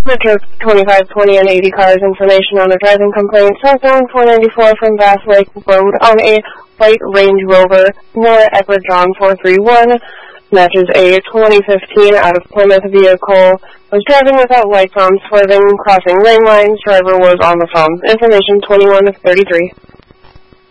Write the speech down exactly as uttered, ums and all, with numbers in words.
Metro twenty-five twenty and eighty cars, information on a driving complaint. Southbound four ninety-four from Bass Lake Road on a white Range Rover. Nora Edward John four three one. Matches a twenty fifteen out of Plymouth vehicle. Was driving without lights on, swerving, crossing lane lines. Driver was on the phone. Information twenty-one thirty-three.